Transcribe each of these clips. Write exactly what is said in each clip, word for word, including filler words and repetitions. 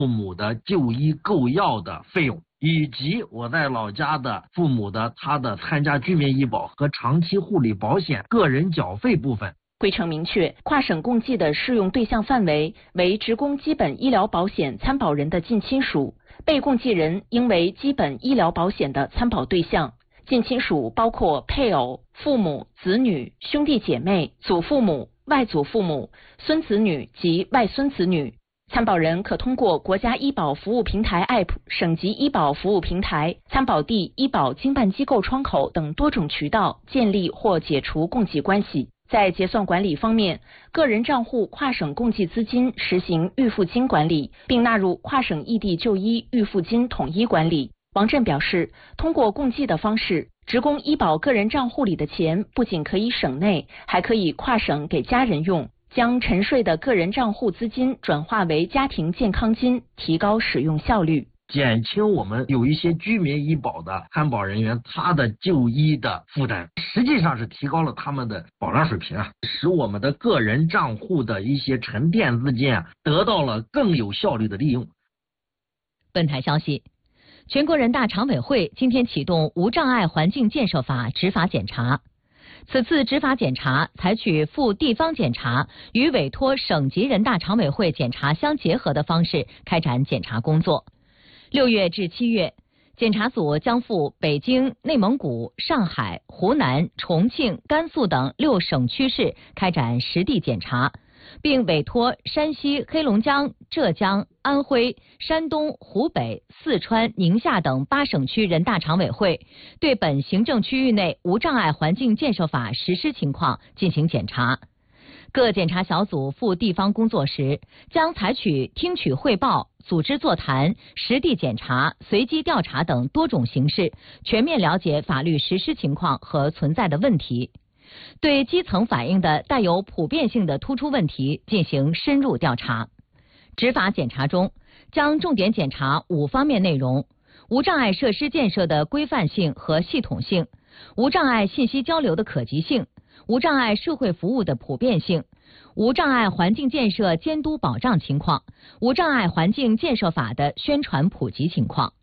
父母的就医购药的费用，以及我在老家的父母的他的参加居民医保和长期护理保险个人缴费部分。 规程明确，跨省共济的适用对象范围为职工基本医疗保险参保人的近亲属，被共济人应为基本医疗保险的参保对象。近亲属包括配偶、父母、子女、兄弟姐妹、祖父母、外祖父母、孙子女及外孙子女。参保人可通过国家医保服务平台 A P P、省级医保服务平台、参保地医保经办机构窗口等多种渠道建立或解除共济关系。在结算管理方面，个人账户跨省共济资金实行预付金管理，并纳入跨省异地就医预付金统一管理。王震表示，通过共济的方式，职工医保个人账户里的钱不仅可以省内，还可以跨省给家人用，将沉睡的个人账户资金转化为家庭健康金，提高使用效率。 减轻我们有一些居民医保的参保人员他的就医的负担，实际上是提高了他们的保障水平啊，使我们的个人账户的一些沉淀资金啊得到了更有效率的利用。 本台消息，全国人大常委会今天启动无障碍环境建设法执法检查。此次执法检查采取赴地方检查与委托省级人大常委会检查相结合的方式开展检查工作。六月至七月，检查组将赴北京、内蒙古、上海、湖南、重庆、甘肃等六省区市开展实地检查，并委托山西、黑龙江、浙江、安徽、山东、湖北、四川、宁夏等八省区人大常委会对本行政区域内无障碍环境建设法实施情况进行检查。各检查小组赴地方工作时，将采取听取汇报、组织座谈、实地检查、随机调查等多种形式，全面了解法律实施情况和存在的问题，对基层反映的带有普遍性的突出问题进行深入调查。执法检查中，将重点检查五方面内容：无障碍设施建设的规范性和系统性，无障碍信息交流的可及性，无障碍社会服务的普遍性，无障碍环境建设监督保障情况，无障碍环境建设法的宣传普及情况。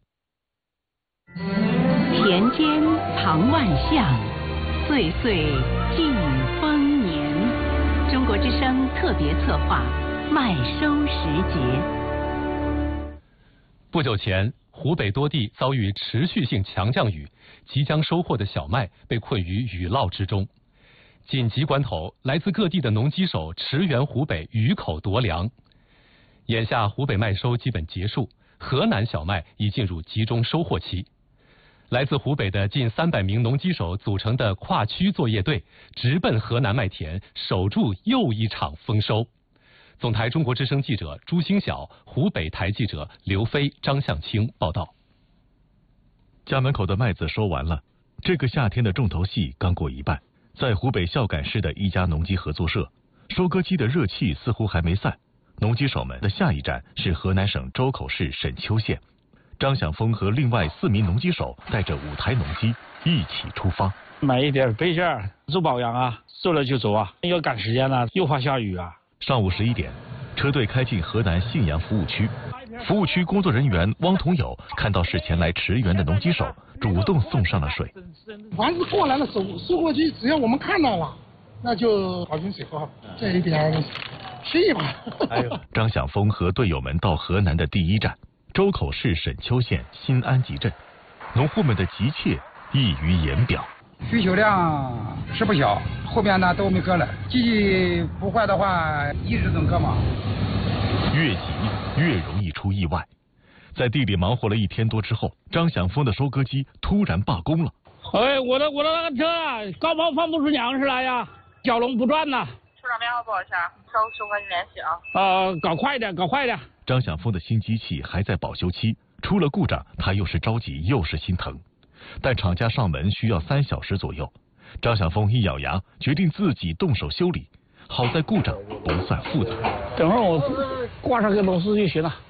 田间藏万象，岁岁尽丰年。中国之声特别策划麦收时节。 不久前，湖北多地遭遇持续性强降雨，即将收获的小麦被困于雨涝之中。紧急关头，来自各地的农机手驰援湖北雨口夺粮。眼下湖北麦收基本结束，河南小麦已进入集中收获期。来自湖北的近三百名农机手组成的跨区作业队，直奔河南麦田，守住又一场丰收。总台中国之声记者朱星晓，湖北台记者刘飞、张向清报道。 家门口的麦子收完了，这个夏天的重头戏刚过一半。在湖北孝感市的一家农机合作社，收割机的热气似乎还没散。农机手们的下一站是河南省周口市沈丘县。张晓峰和另外四名农机手带着五台农机一起出发， 买一点备件，做保养啊，做了就走啊，要赶时间了，又怕下雨啊。 上午十一点，车队开进河南信阳服务区。服务区工作人员汪同友看到是前来驰援的农机手，主动送上了水。 凡是过来了收收获机，只要我们看到了，那就跑进水喝，这一点屁吧。 哎呦！张晓峰和队友们到河南的第一站周口市沈丘县新安集镇，农户们的急切溢于言表。 需求量是不小，后边呢都没割了，机器不坏的话，一直能割嘛。 越急越容易出意外。在地里忙活了一天多之后，张晓峰的收割机突然罢工了。 哎，我的我的那个车高抛放不出粮食来呀，蛟龙不转呐。 出场编号多少钱？收收跟你联系啊。 呃，搞快点，搞快点。 张晓峰的新机器还在保修期，出了故障，他又是着急又是心疼。但厂家上门需要三小时左右，张晓峰一咬牙，决定自己动手修理。好在故障不算复杂， 等会儿我挂上个螺丝就行了。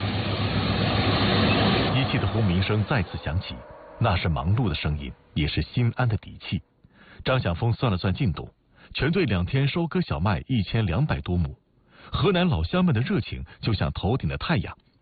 机器的轰鸣声再次响起，那是忙碌的声音，也是心安的底气。张晓峰算了算进度，全队两天收割小麦一千两百多亩。河南老乡们的热情就像头顶的太阳，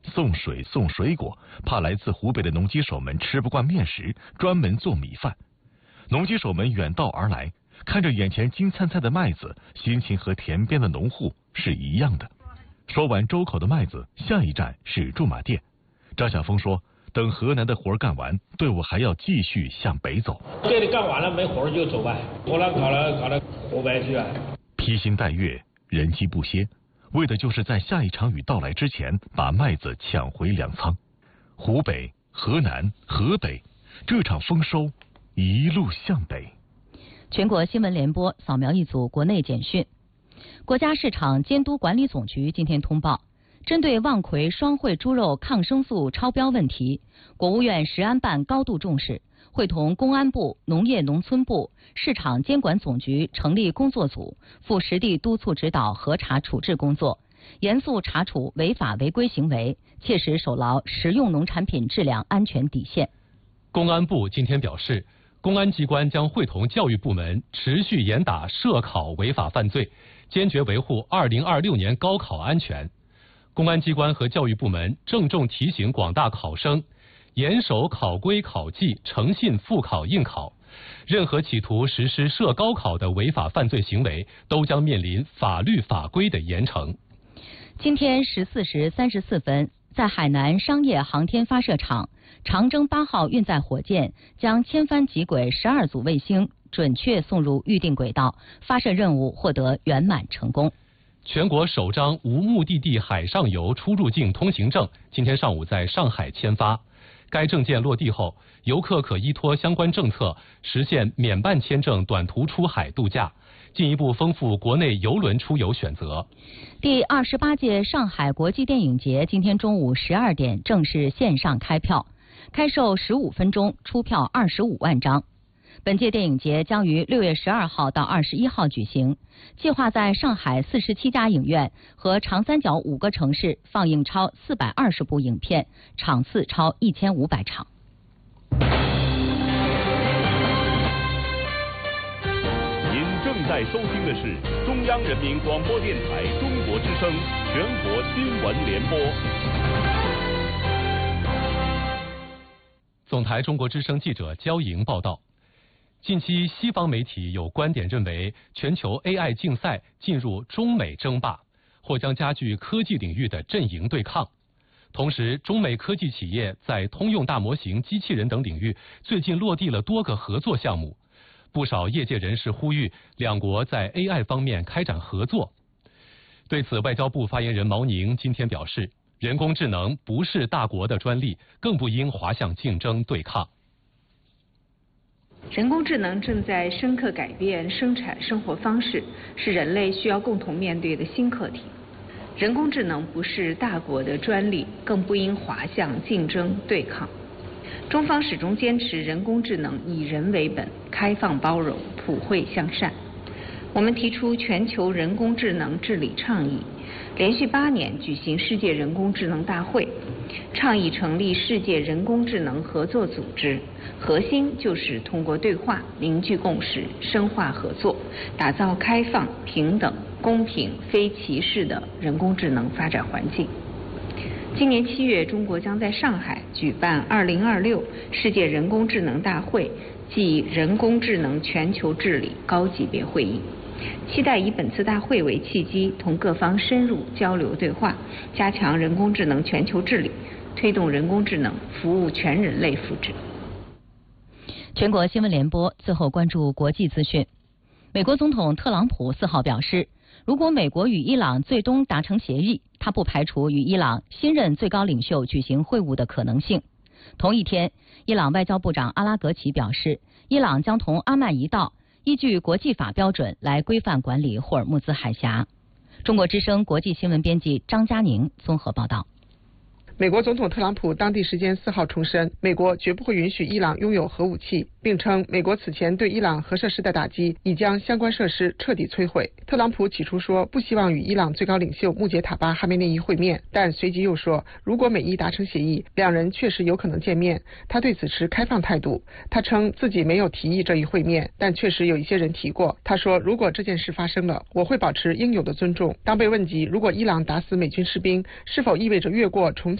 送水送水果，怕来自湖北的农机手们吃不惯面食，专门做米饭。农机手们远道而来，看着眼前金灿灿的麦子，心情和田边的农户是一样的。说完周口的麦子，下一站是驻马店。张晓峰说，等河南的活干完，队伍还要继续向北走。 这里干完了没活就走吧，后来搞了搞了湖北去啊。 披星戴月，人机不歇，为的就是在下一场雨到来之前把麦子抢回粮仓。湖北、河南、河北，这场丰收一路向北。 全国新闻联播扫描一组国内简讯。国家市场监督管理总局今天通报，针对望奎双汇猪肉抗生素超标问题，国务院食安办高度重视，会同公安部、农业农村部、市场监管总局成立工作组，赴实地督促指导核查处置工作，严肃查处违法违规行为，切实守牢食用农产品质量安全底线。 公安部今天表示，公安机关将会同教育部门持续严打涉考违法犯罪，坚决维护二零二六年高考安全。公安机关和教育部门郑重提醒广大考生，严守考规考纪，诚信复考应考。任何企图实施涉高考的违法犯罪行为，都将面临法律法规的严惩。 今天十四时三十四分，在海南商业航天发射场，长征八号运载火箭将千帆极轨十二组卫星准确送入预定轨道，发射任务获得圆满成功。 全国首张无目的地海上游出入境通行证今天上午在上海签发。该证件落地后，游客可依托相关政策，实现免办签证短途出海度假，进一步丰富国内邮轮出游选择。 第二十八届上海国际电影节今天中午十二点正式线上开票，开售十五分钟，出票二十五万张。本届电影节将于六月十二号到二十一号举行，计划在上海四十七家影院和长三角五个城市放映超四百二十部影片，场次超一千五百场。 您正在收听的是中央人民广播电台中国之声全国新闻联播。 总台中国之声记者焦莹报道。近期，西方媒体有观点认为，全球 A I 竞赛进入中美争霸，或将加剧科技领域的阵营对抗。同时，中美科技企业在通用大模型、机器人等领域最近落地了多个合作项目。不少业界人士呼吁两国在 A I 方面开展合作。对此，外交部发言人毛宁今天表示，人工智能不是大国的专利，更不应滑向竞争对抗。 人工智能正在深刻改变生产生活方式，是人类需要共同面对的新课题。人工智能不是大国的专利，更不应滑向竞争对抗。中方始终坚持人工智能以人为本，开放包容，普惠向善。我们提出全球人工智能治理倡议，连续八年举行世界人工智能大会，倡议成立世界人工智能合作组织，核心就是通过对话凝聚共识，深化合作，打造开放、平等、公平、非歧视的人工智能发展环境。今年七月，中国将在上海举办二零二六世界人工智能大会暨人工智能全球治理高级别会议。期待以本次大会为契机，同各方深入交流对话，加强人工智能全球治理，推动人工智能服务全人类福祉。 全国新闻联播最后关注国际资讯。美国总统特朗普四号表示，如果美国与伊朗最终达成协议，他不排除与伊朗新任最高领袖举行会晤的可能性。同一天，伊朗外交部长阿拉格齐表示，伊朗将同阿曼一道依据国际法标准来规范管理霍尔木兹海峡。中国之声国际新闻编辑张佳宁综合报道。 美国总统特朗普当地时间四号重申，美国绝不会允许伊朗拥有核武器，并称美国此前对伊朗核设施的打击已将相关设施彻底摧毁。特朗普起初说不希望与伊朗最高领袖穆杰塔巴哈梅内伊会面，但随即又说，如果美伊达成协议，两人确实有可能见面。他对此持开放态度。他称自己没有提议这一会面，但确实有一些人提过。他说，如果这件事发生了，我会保持应有的尊重。当被问及如果伊朗打死美军士兵，是否意味着越过重启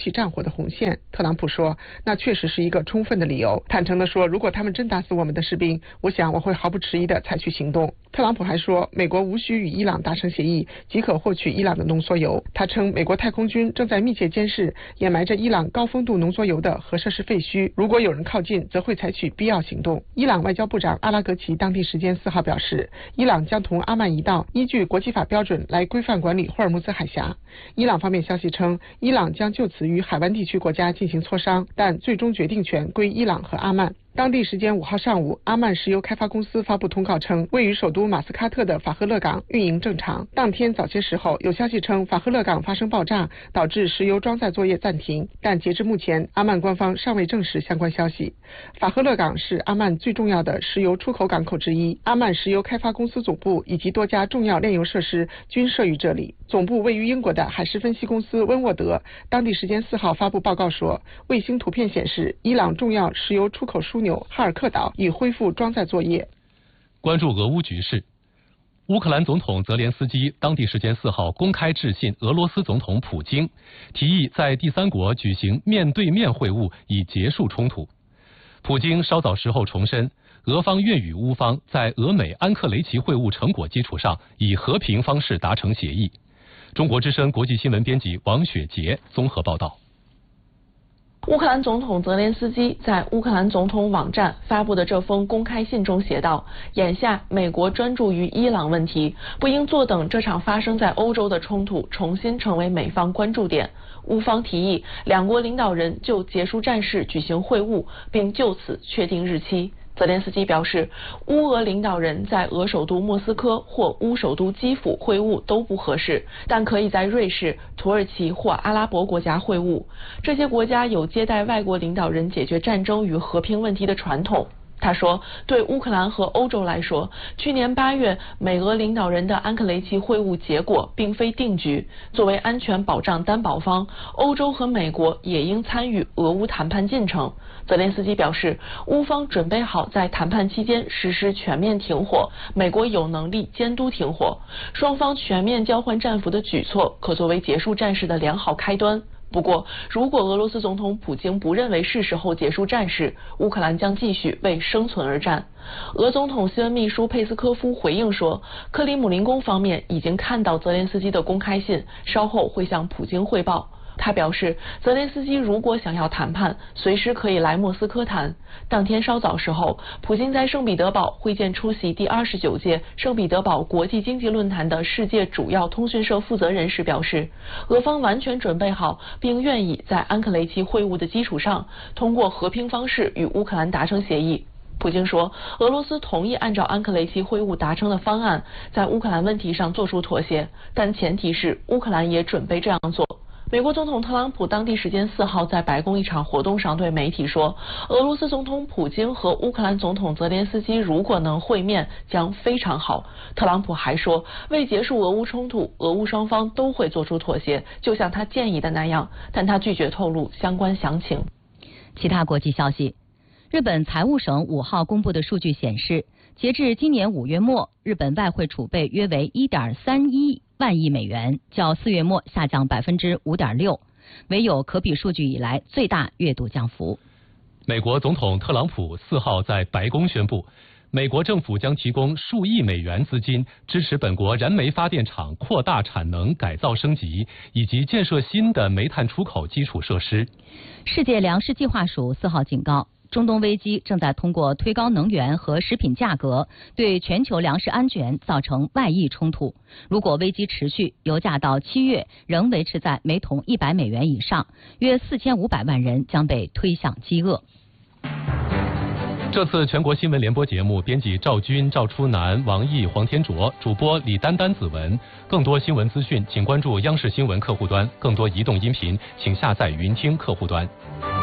起战火的红线。特朗普说，那确实是一个充分的理由，坦诚地说，如果他们真打死我们的士兵，我想我会毫不迟疑地采取行动。特朗普还说，美国无需与伊朗达成协议即可获取伊朗的浓缩铀。他称，美国太空军正在密切监视掩埋着伊朗高丰度浓缩铀的核设施废墟，如果有人靠近，则会采取必要行动。伊朗外交部长阿拉格齐当地时间四号表示，伊朗将同阿曼一道依据国际法标准来规范管理霍尔木兹海峡。伊朗方面消息称，伊朗将就此与海湾地区国家进行磋商，但最终决定权归伊朗和阿曼。当地时间五号上午，阿曼石油开发公司发布通告称，位于首都马斯喀特的法赫勒港运营正常。当天早些时候，有消息称法赫勒港发生爆炸，导致石油装载作业暂停，但截至目前，阿曼官方尚未证实相关消息。法赫勒港是阿曼最重要的石油出口港口之一，阿曼石油开发公司总部以及多家重要炼油设施均设于这里。总部位于英国的海事分析公司温沃德当地时间四号发布报告说，卫星图片显示，伊朗重要石油出口枢纽哈尔克岛已恢复装载作业。 关注俄乌局势，乌克兰总统泽连斯基当地时间四号公开致信俄罗斯总统普京，提议在第三国举行面对面会晤以结束冲突。普京稍早时候重申，俄方愿与乌方在俄美安克雷奇会晤成果基础上，以和平方式达成协议。中国之声国际新闻编辑王雪杰综合报道。 乌克兰总统泽连斯基在乌克兰总统网站发布的这封公开信中写道，眼下美国专注于伊朗问题，不应坐等这场发生在欧洲的冲突重新成为美方关注点。乌方提议两国领导人就结束战事举行会晤，并就此确定日期。泽连斯基表示，乌俄领导人在俄首都莫斯科或乌首都基辅会晤都不合适，但可以在瑞士、土耳其或阿拉伯国家会晤。这些国家有接待外国领导人解决战争与和平问题的传统。他说，对乌克兰和欧洲来说，去年八月美俄领导人的安克雷奇会晤结果并非定局。作为安全保障担保方，欧洲和美国也应参与俄乌谈判进程。泽连斯基表示，乌方准备好在谈判期间实施全面停火，美国有能力监督停火。双方全面交换战俘的举措可作为结束战事的良好开端。不过，如果俄罗斯总统普京不认为是时候结束战事，乌克兰将继续为生存而战。俄总统新闻秘书佩斯科夫回应说，克里姆林宫方面已经看到泽连斯基的公开信，稍后会向普京汇报。他表示，泽连斯基如果想要谈判，随时可以来莫斯科谈。当天稍早时候，普京在圣彼得堡会见出席第二十九届圣彼得堡国际经济论坛的世界主要通讯社负责人时表示，俄方完全准备好，并愿意在安克雷奇会晤的基础上，通过和平方式与乌克兰达成协议。普京说，俄罗斯同意按照安克雷奇会晤达成的方案，在乌克兰问题上做出妥协，但前提是乌克兰也准备这样做。美国总统特朗普当地时间四号在白宫一场活动上对媒体说，俄罗斯总统普京和乌克兰总统泽连斯基如果能会面，将非常好。特朗普还说，为结束俄乌冲突，俄乌双方都会做出妥协，就像他建议的那样，但他拒绝透露相关详情。 其他国际消息，日本财务省五号公布的数据显示，截至今年五月末，日本外汇储备约为 一点三一万亿美元，较四月末下降 百分之五点六， 为有可比数据以来最大月度降幅。 美国总统特朗普四号在白宫宣布，美国政府将提供数亿美元资金，支持本国燃煤发电厂扩大产能、改造升级，以及建设新的煤炭出口基础设施。 世界粮食计划署四号警告，中东危机正在通过推高能源和食品价格，对全球粮食安全造成外溢冲突。如果危机持续，油价到七月仍维持在每桶一百美元以上，约四千五百万人将被推向饥饿。 这次全国新闻联播节目，编辑赵军、赵初南、王毅、黄天卓，主播李丹丹、子文。更多新闻资讯，请关注央视新闻客户端；更多移动音频，请下载云听客户端。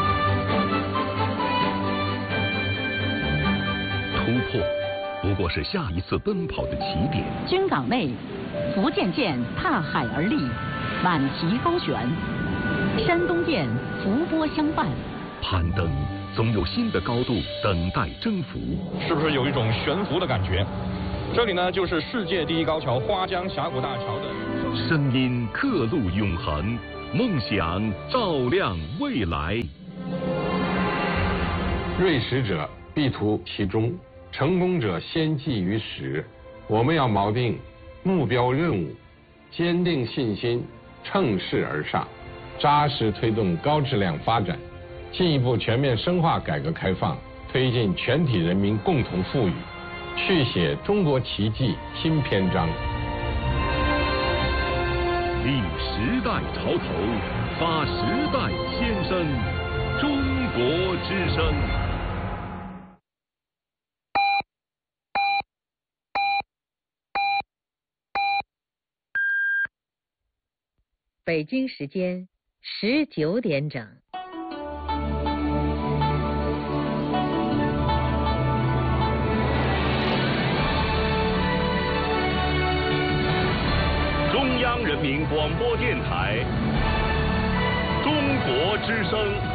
突破不过是下一次奔跑的起点。 军港内，福建舰踏海而立，满旗高悬；山东舰浮波相伴。 攀登总有新的高度等待征服， 是不是有一种悬浮的感觉？这里呢，就是世界第一高桥花江峡谷大桥的声音刻录永恒， 梦想照亮未来。 锐识者必图其中，成功者先记于始。我们要锚定目标任务，坚定信心，乘势而上，扎实推动高质量发展，进一步全面深化改革开放，推进全体人民共同富裕，续写中国奇迹新篇章。 立时代潮头，发时代先声，中国之声。 北京时间十九点整。 中央人民广播电台，中国之声。